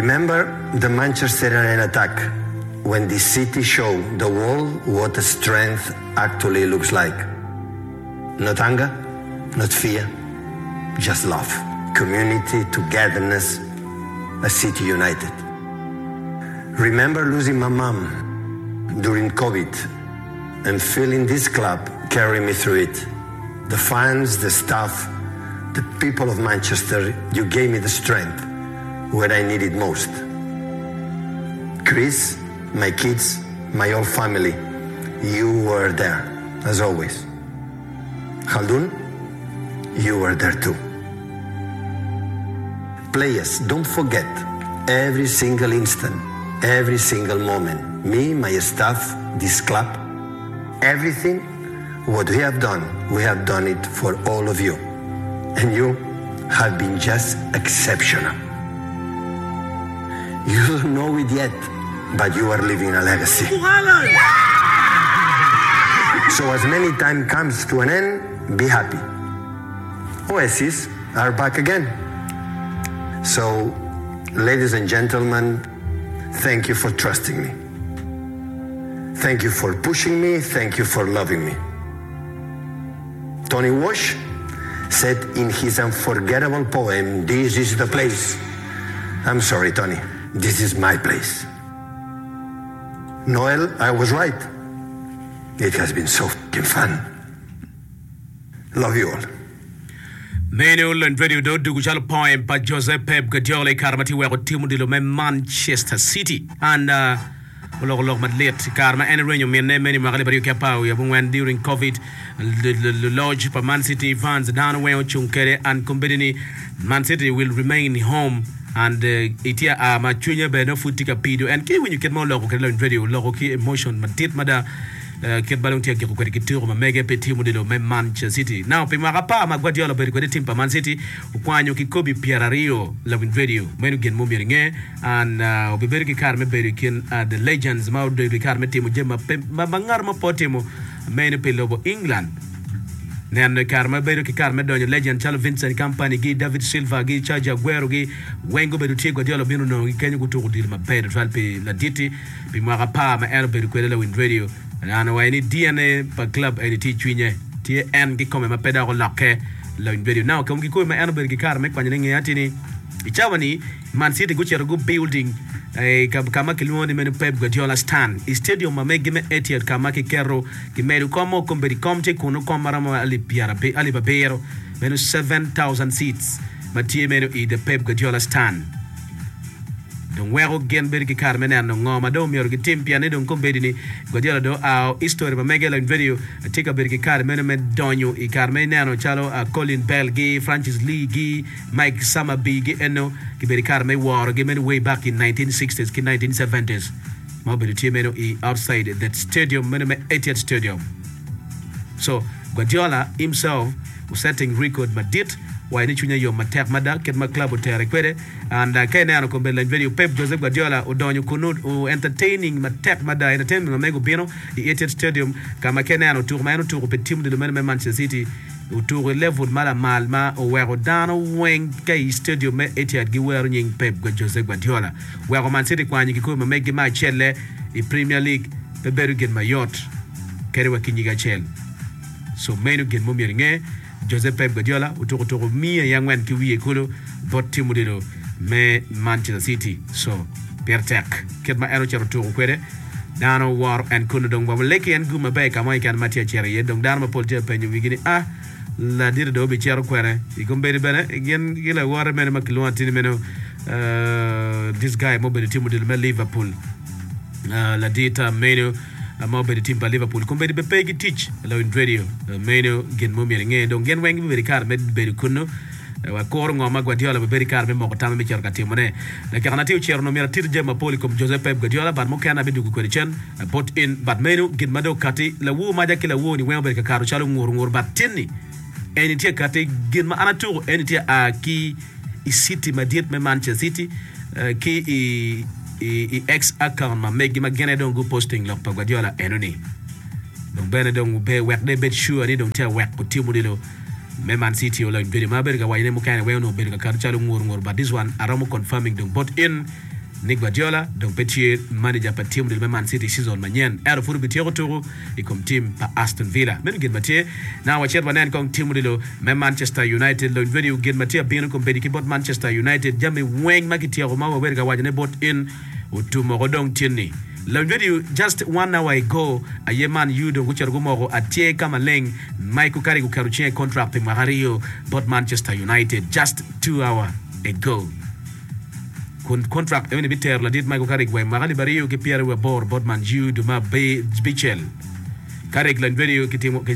Remember the Manchester Arena attack, when the city showed the world what strength actually looks like. Not anger, not fear, just love, community, togetherness, a city united. Remember losing my mom during COVID and feeling this club carry me through it. The fans, the staff, the people of Manchester, you gave me the strength where I need it most. Chris, my kids, my whole family, you were there, as always. Khaldun, you were there too. Players, don't forget every single instant, every single moment. Me, my staff, this club, everything, what we have done it for all of you. And you have been just exceptional. You don't know it yet, but you are leaving a legacy. So as many time comes to an end, be happy. Oasis are back again. So, ladies and gentlemen, thank you for trusting me. Thank you for pushing me. Thank you for loving me. Tony Walsh said in his unforgettable poem, "This is the place." I'm sorry, Tony. This is my place. Noel, I was right. It has been so fucking fun. Love you all. Manuel and video do gujal poem by Jose Pep Guardiola karmati wego timu dilo me Manchester City and log madlet karma and renyo mene many magali bari kapao ya bungwen during COVID the lodge for Man City fans down way chunkere and kumbedini Man City will remain home and itia machunya beno futika pido and when you get more logo kelo video logo ki emotion madit mada ket balong tia ki ko kitiro ma mega pe timu dilo me Manchester City now pe magapa ma Guardiola beri ko de team pa Man City ukwanyo ki Kobe Pierario loving video menu gen mo miringe and obiberi ki karme beri kin the legends ma de karme timu jema pe mangar ma potimo menu pe lobo England Nan karma beru ki karma donyo legend Charles Vincent Company gi David Silva gi Charles Aguero gi wengo beru tie Guardiola binu no gi kenyu kutu dil ma beru pe la diti bi mara pa ma eno beru kwela win radio na wa ni DNA pa club eni ti chwinye tie en gi kome ma peda ko lakke la win radio now kom gi ko ma eno beru ki karma kwanya ngi atini ichawani Man City guchero go building kama kilimo menu Pep Guardiola stand stadium mamegime Etihad kama kikero kimeru komo komberi komte kuno komaramo alibabero menu 7,000 seats matie menu the Pep Guardiola stand don wero gen beri ki karmene no ngoma do mior ki timpia ne don kombedi ni Guardiola do history mamegela in video tika beri ki karmene men donyo I karmene no chalo Colin Bell gi Francis Lee gi Mike Summerby gi eno ki beri karme war gi men way back in 1960s ki 1970s ma beri tie meno outside that stadium men Etihad Stadium so Guardiola himself was setting record madit why ni chunya yo matek mada ket ma club tere kwede and kene ano kombela video Pep Joseph Guardiola udonyo kunud entertaining matek mada entertainment mego bino Etihad Stadium kama kene ano tour ma ano tour pe team de men Manchester City tour level mala malma o wero dano weng kay stadium me Etihad gi wero nying Pep Joseph Guardiola wero Man City kwa nyiki ko megi ma chelle I Premier League pe beru gen mayot kere wa kinyiga chel so menu gen momiringe Jose Pep Guardiola utoko mia yangwen ki wiye kulo bot timu dilo me Manchester City so pertek ket ma ero chero toko kwede dano war and kuno dong ba leki en guma bay kama ikan matia chere ye dong dano ma polje penyo wigini la dire do be chero kwere ikombe bene gen gila war men ma kilwantini meno this guy mo be timu dilo me Liverpool la dita meno mobile team pa Liverpool kombe be pegi teach la in radio meno gen mo mi nge don gen wengi be kar med be kuno wa kor ngoma Guardiola be be kar be mo tam be cerka timone la kana tiu cerno mi tir jema poli kom Jose Pep Guardiola ban mo kana be dugu ko chen put in but meno gen mado kati la wu ma jakila woni wembe ka karu chalu ngur bat tinni eni tie kati gen ma anatu eni tie ki City madiet me Manchester City ki ex account ma megi ma gene don go posting lo pa Guardiola enoni donc bene don be wek de bet sure ni don te wek ko timu dilo me Man City o la be ma be ga wayne mo kane we no be ga kar chalu ngur but this one aramu confirming don but in Nick Guardiola dong petie manager pa team del Man City season manyen ero furu bitero turu ikom team pa Aston Villa men gen matie na wa chet wanen kong team del Manchester United lo video gen matie bin kom bedi kibot Manchester United jami weng makitiero ma wa werga wajane bot in utumo godong tinni lo video just 1 hour ago a yeman yudo gucher gumogo atie kama leng Michael Carrick karuchie contract pe Mario bot Manchester United just 2 hour ago contract even biter la dit Michael Carrick way magali bariyo ke Pierre Webor bodman ju de ma Bichel Carrick lan video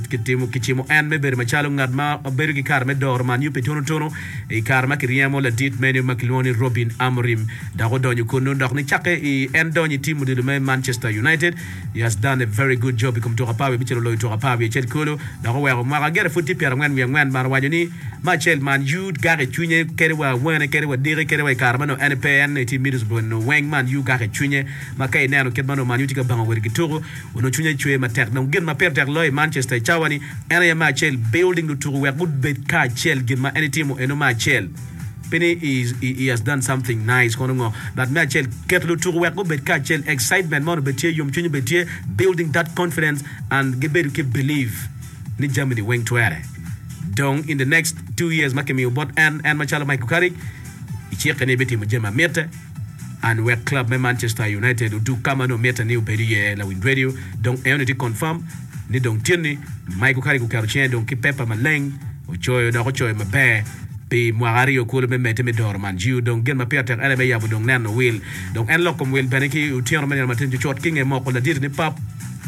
kitimo en me ber machalo ngad ma ber ki kar me dor man yu petono e kar ma kriamo la dit menu makiloni Robin Amorim da go donyu kono ndax ni chake e en donyu team de Manchester United. He has done a very good job ikum to rapawe bichelo lo to rapawe chel kolo da go wa ma gere futi Pierre ngwan mar wajoni Machel man you gare chunye kere wa wene kere wa dire kere wa kar mano NPN team Middlesbrough no weng man you gare chunye makay nano ket mano man yutika bango wer gitoro wono chunye chwe matek no gen ma perder loy Manchester chawani ene Machel building to we good bet ka chel gen ma any team eno Machel Penny he has done something nice kono that Machel get to we good bet ka chel excitement mo betie yum chunye betie building that confidence and get to keep believe ni Germany weng to ere donc in the next 2 years makemi bot and Machala Michael Carrick ichekene beti mjema meta and we club me Manchester United do kama no meta ni ubedi la win radio donc unity confirm ni donc tieni Michael Carrick karuchien donc kipepa maleng ochoyo da ochoyo mabe pe Mario ko me mete me dor man jiu donc gen ma peter ele be yabo donc nano will donc en lokom will beneki utier men matin chot king e moko la dir ni pap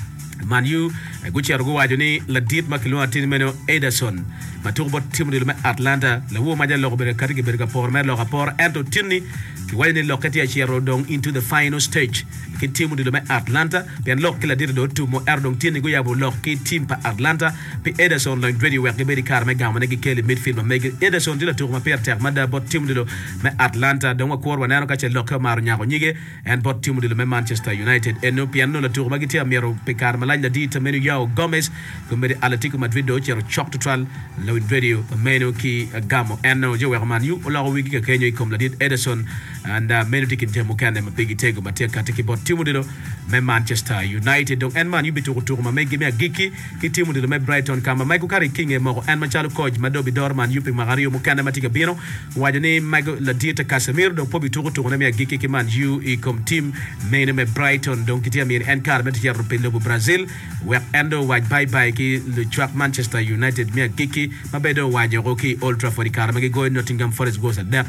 Man U guchero go wajoni la dit makilo atin meno Ederson maturbo team de Atlanta la wo maja lo be karige be rapport mer lo rapport ento tinni ki wajni lo kati achero dong into the final stage ki team de Atlanta bien lo ki la dit do tumo erdong tinni go yabo lo ki team pa Atlanta pe Ederson lo ready work be kar me gamane ki kele midfield me Ederson dila tour ma per terre manda bot team de Atlanta donc ko wanano ka che lo ka maru nyaako nyige en bot team de Manchester United en no piano la tour ma giti amero pe kar la dita menu Yao Gomez kumbe Atletico Madrid do chero chok total la win video menu ki gamo enno je wer man yu la wiki ka kenyo ikom la dit Ederson and menu tikin temo kande ma bigi tego ma teka tiki bot timu dilo me Manchester United donc en man yu bitu tour ma megi me giki ki timu dilo me Brighton kama Michael Carrick king e mo en machalo coach madobi dor man yu pe Mario mo kande matika bino wajani Michael la dita Casemiro donc pobi tour na me giki ki man yu ikom team menu me Brighton donc kitia mi en kar met yaro pe lo Brazil we endo waj bye ki le track Manchester United mi kiki mabedo waje roki Old Trafford karma go Nottingham Forest goes at that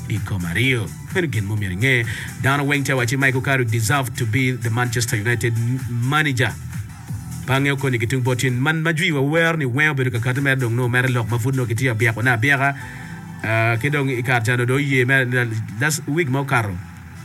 Mario again mo miringe down wing to wachi Michael Carrick deserve to be the Manchester United manager pange ko ni kitung botin man majui wa wer ni wer be ka katmer dong no mer lok mafudno kitia bia ko na bia kidong ikarjano do ye that's week mo karo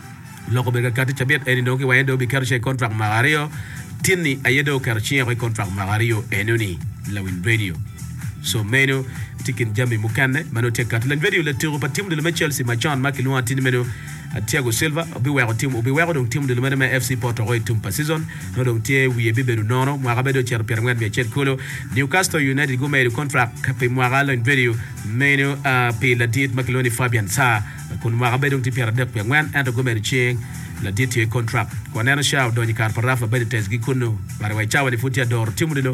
loko be ka katcha bet eni do ki wa endo be karche contract Mario Tinni ayedo karchien re contract Mario enoni la win radio so meno tikin jambi mukane mano tekat la video la tiro pa team de le Chelsea ma John Makilo antini meno Thiago Silva obi wa donc team de le FC Porto Roy tum pa season no donc tie wi be beru nono mo gabedo cher per ngwan be cher kolo Newcastle United go me contract pe mo gala in video meno pe la dit Makilo ni Fabian Sa kun mo gabedo ti per de pe ngwan ento go me ching la DTA contract kwa nena shaw do nyikar parafa Benitez gikuno bare wa chawa ni futia dor timu dilo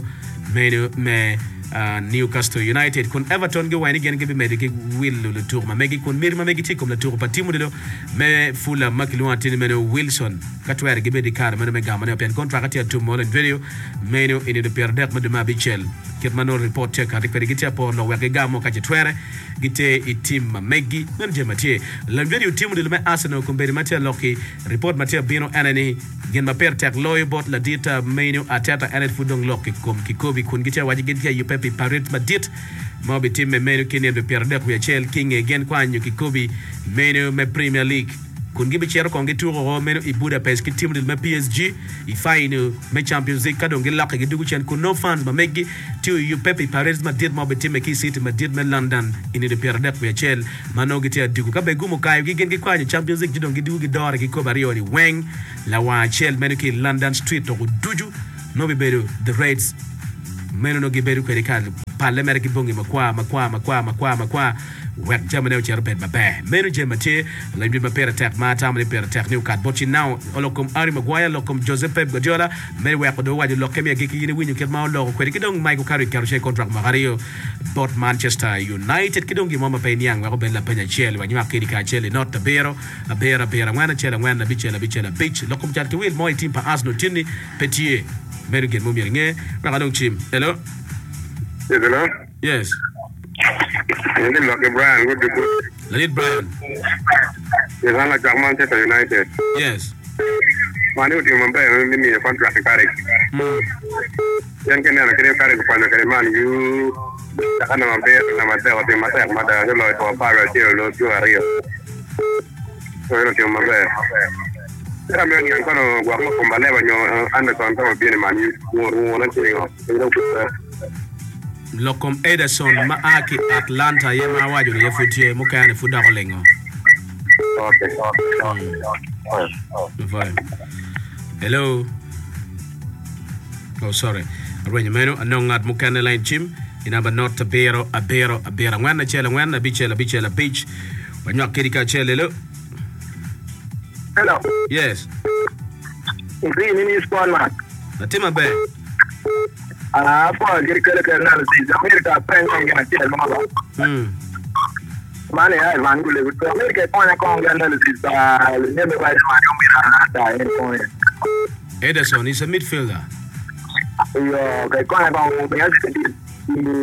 me Newcastle United kun Everton go wani gen gibi mediki will le tour ma megi kun mir ma megi tikum le tour pa timu dilo me fula makilo antini me Wilson katwere gibi di kar me gamane open contract ya to molen video meno ini de perder me de ma Bichel ketmano report check ati pere gitia po lo wege gamo ka twere gite itim ma megi men je matie la video timu dilo me Arsenal kumberi matia loki report matia bino anani gen ma per tek loy bot la dita meno atata anet fudong loki kom kikobi kun gitia waji gitia yupepi parit madit mo be tim me meno kine be perder ku ya chel king again kwa nyu kikobi meno me Premier League kun gibi chero kongi turo meno i Budapest ki team del me PSG i final me Champions League kadongi lakka gi dugu chen kun no fans ma megi tu yu Pepe Paris Madrid mo be team ki City Madrid me London ini de perder ku ya chel mano gi tia dugu ka be gumo kayo gi gen gi kwa Champions League jidongi dugu gi dora gi ko bari oni weng la wa chel meno ki London Street to duju no be bedo the Reds meno no giberu kweri kan palle mere ki bongi makwa wek jamane ucher bed mabe meno jemate lembi mapera tek mata mani pera tek new card bochi now olokom Harry Maguire lokom Joseph Pep Guardiola mere wek do waji lokem ya giki yini winyu ket ma lo kweri kidong Michael Carrick karushe contract magario bot Manchester United kidong gi mama pe niang wako ben la penya Chelsea wanywa kidi ka Chelsea not the bero ngwana Chelsea ngwana bichela beach lokom jalti wil moy team pa Arsenal tinni Petier meno gen mumir nge ragadong chim hello hello yes ini Lucky Brian good. Lead Brian Yes, I'm like Manchester United. Yes. Manu di Mumbai ini kontrak Carrick. Yang kena nak Carrick pada kali Man you takkan nama dia waktu mata lo itu apa lo jual Rio. So itu di Mumbai. Kami yang kalau gua mau kembali banyak anda contoh begini Man you nanti tengok. Lokom Ederson maaki Atlanta yema wajuri yefutie mukane fuda kolengo. Okay. Fine. Hello. Oh sorry. Arwenye meno anongat mukane line chim inamba not abero ngwana chela ngwana bichela beach wanyo kirika chele lo. Hello. Yes. Ini spawn man. Natima be. Apa kira-kira analysis Amerika pengen kena cel mama. Mana ya man gule betul Amerika pengen analysis never by man ada ini point. Ederson is a midfielder. Yo, kayak pengen